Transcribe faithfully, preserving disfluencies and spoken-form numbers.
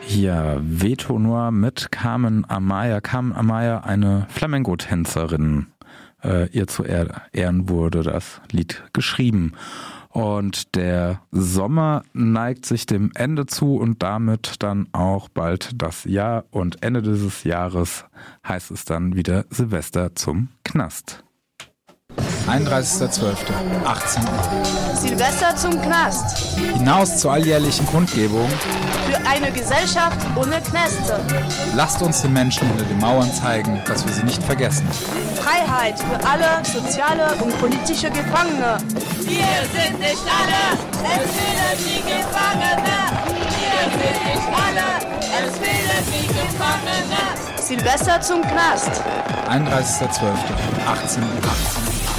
Ja, Veto Noir mit Carmen Amaya. Carmen Amaya, eine Flamenco-Tänzerin. Äh, ihr zu Ehren wurde das Lied geschrieben. Und der Sommer neigt sich dem Ende zu und damit dann auch bald das Jahr. Und Ende dieses Jahres heißt es dann wieder Silvester zum Knast. einunddreißigster zwölfter achtzehn Uhr. Silvester zum Knast. Hinaus zur alljährlichen Kundgebung. Für eine Gesellschaft ohne Knäste. Lasst uns den Menschen hinter den Mauern zeigen, dass wir sie nicht vergessen. Freiheit für alle soziale und politische Gefangene. Wir sind nicht alle, es fehlen die Gefangene. Wir sind nicht alle, es fehlen die Gefangene. Silvester zum Knast. einunddreißigster zwölfter achtzehn Uhr.